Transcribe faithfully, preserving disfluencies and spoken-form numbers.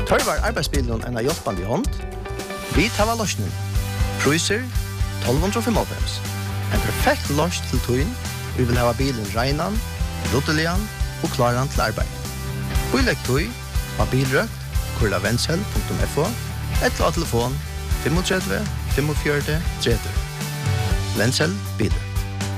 Tørvar arbeidsbilen en av hjelpende hånd. Vi tar løsningen. Priser tolv fem. En perfekt løs til tøyen. Vi vil ha bilen regnan, ruttelian og klaran til arbeid. Bilegg tøy av bilrøk, kurla vendsel punktum f o, eller av telefon tre fem fem fire tre tre. Vendsel bilen.